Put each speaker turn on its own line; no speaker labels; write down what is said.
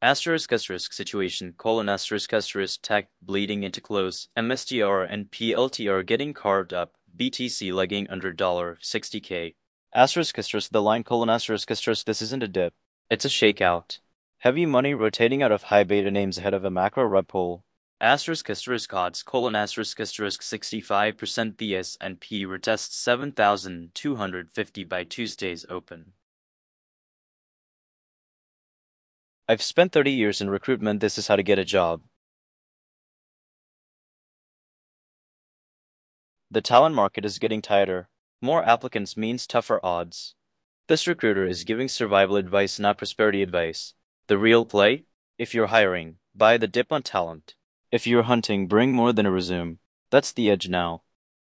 Asterisk situation, colon asterisk tech bleeding into close, MSTR and PLTR getting carved up, BTC lagging under $60K. The line colon this isn't a dip. It's a shakeout. Heavy money rotating out of high beta names ahead of a macro rug pull. Odds, colon 65% the S&P retests 7,250 by Tuesday's open. I've spent 30 years in recruitment. This is how to get a job. The talent market is getting tighter. More applicants means tougher odds. This recruiter is giving survival advice, not prosperity advice. The real play? If you're hiring, buy the dip on talent. If you're hunting, bring more than a resume. That's the edge now.